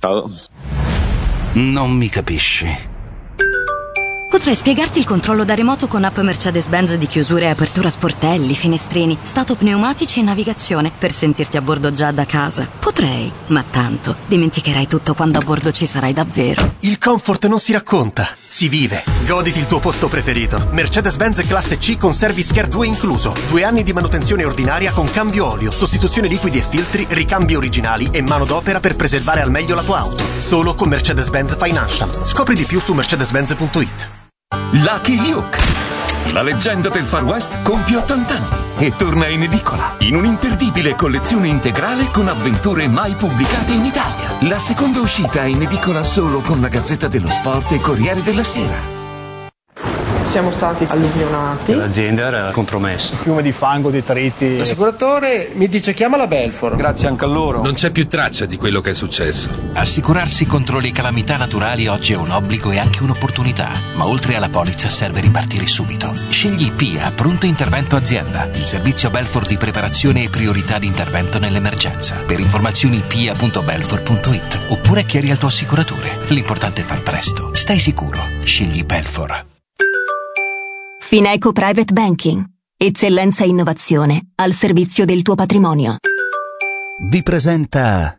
Ciao. Non mi capisci. Potrei spiegarti il controllo da remoto con app Mercedes-Benz di chiusura e apertura sportelli, finestrini, stato pneumatici e navigazione per sentirti a bordo già da casa. Potrei, ma tanto dimenticherai tutto quando a bordo ci sarai davvero. Il comfort non si racconta, si vive. Goditi il tuo posto preferito. Mercedes-Benz Classe C con Service Care 2 incluso. 2 anni di manutenzione ordinaria con cambio olio, sostituzione liquidi e filtri, ricambi originali e manodopera per preservare al meglio la tua auto. Solo con Mercedes-Benz Financial. Scopri di più su mercedes-benz.it. Lucky Luke, la leggenda del Far West, compie 80 anni e torna in edicola in un'imperdibile collezione integrale con avventure mai pubblicate in Italia. La seconda uscita è in edicola solo con la Gazzetta dello Sport e Corriere della Sera. Siamo stati alluvionati. L'azienda era compromessa. Un fiume di fango, detriti. L'assicuratore mi dice chiama la Belfor. Grazie anche a loro. Non c'è più traccia di quello che è successo. Assicurarsi contro le calamità naturali oggi è un obbligo e anche un'opportunità. Ma oltre alla polizza serve ripartire subito. Scegli PIA Pronto Intervento Azienda, il servizio Belfor di preparazione e priorità di intervento nell'emergenza. Per informazioni pia.belfor.it oppure chiedi al tuo assicuratore. L'importante è far presto. Stai sicuro. Scegli Belfor. Fineco Private Banking. Eccellenza e innovazione al servizio del tuo patrimonio. Vi presenta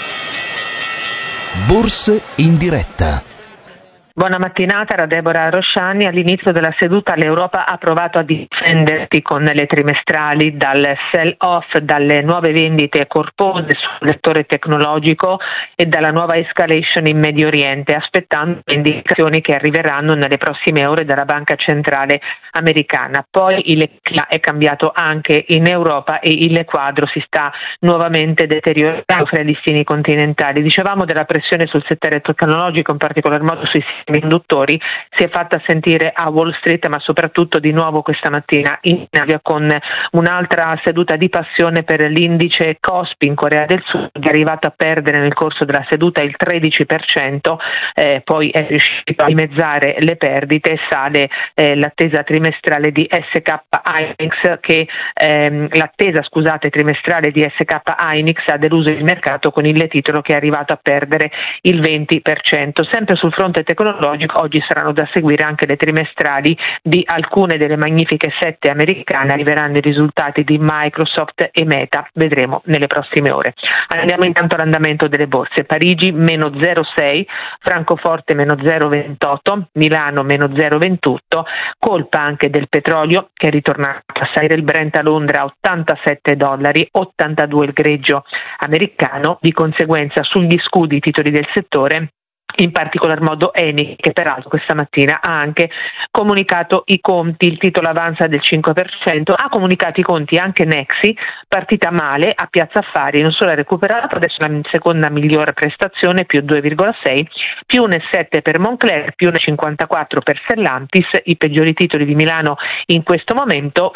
Borse in diretta. Buona mattinata da Deborah Rosciani. All'inizio della seduta l'Europa ha provato a difendersi con le trimestrali dal sell-off, dalle nuove vendite corpose sul settore tecnologico e dalla nuova escalation in Medio Oriente, aspettando le indicazioni che arriveranno nelle prossime ore dalla Banca Centrale Americana. Poi il clima è cambiato anche in Europa e il quadro si sta nuovamente deteriorando fra i listini continentali. Dicevamo della pressione sul settore tecnologico, in particolar modo sui induttori, si è fatta sentire a Wall Street, ma soprattutto di nuovo questa mattina in Asia, con un'altra seduta di passione per l'indice Kospi in Corea del Sud, che è arrivato a perdere nel corso della seduta il 13%, poi è riuscito a dimezzare le perdite. Sale l'attesa trimestrale di SK Hynix, che l'attesa trimestrale di SK Hynix ha deluso il mercato con il titolo che è arrivato a perdere il 20%. Sempre sul fronte tecnologico, oggi saranno da seguire anche le trimestrali di alcune delle magnifiche 7 americane. Arriveranno i risultati di Microsoft e Meta, vedremo nelle prossime ore. Andiamo intanto all'andamento delle borse. Parigi meno 0,6, Francoforte meno 0,28, Milano meno 0,28, colpa anche del petrolio che è ritornato a salire. Il Brent a Londra a $87, 82 il greggio americano. Di conseguenza sugli scudi i titoli del settore, in particolar modo Eni, che peraltro questa mattina ha anche comunicato i conti. Il titolo avanza del 5%, ha comunicato i conti anche Nexi, partita male a Piazza Affari, non solo ha recuperato, adesso la seconda migliore prestazione, più 2,6, più 1,7 per Moncler, più 1,54 per Stellantis. I peggiori titoli di Milano in questo momento: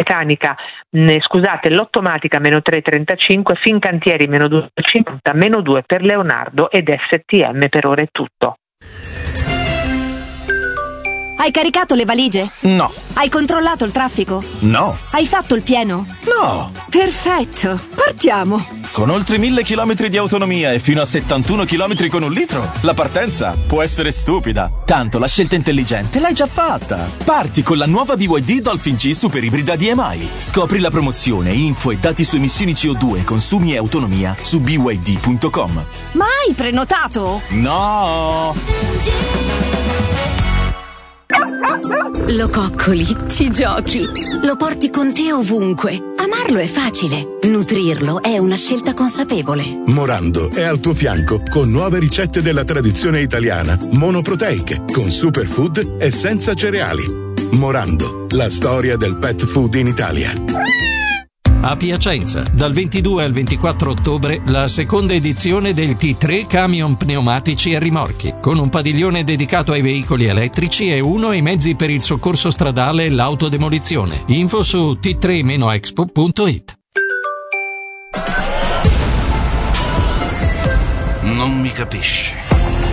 Lottomatica meno 3,35, Fincantieri meno 2,50, meno 2 per Leonardo ed STM. Per ora è tutto. Hai caricato le valigie? No. Hai controllato il traffico? No. Hai fatto il pieno? No. Perfetto, partiamo. Con oltre 1000 km di autonomia e fino a 71 km con un litro, la partenza può essere stupida. Tanto la scelta intelligente l'hai già fatta. Parti con la nuova BYD Dolphin G Super Ibrida DMI. Scopri la promozione, info e dati su emissioni CO2, consumi e autonomia su byd.com. Ma hai prenotato? No! Lo coccoli, ci giochi, lo porti con te ovunque. Amarlo è facile, nutrirlo è una scelta consapevole. Morando è al tuo fianco con nuove ricette della tradizione italiana, monoproteiche, con superfood e senza cereali. Morando, la storia del pet food in Italia. A Piacenza, dal 22 al 24 ottobre, la seconda edizione del T3 Camion Pneumatici e Rimorchi, con un padiglione dedicato ai veicoli elettrici e uno ai mezzi per il soccorso stradale e l'autodemolizione. Info su t3-expo.it. Non mi capisci.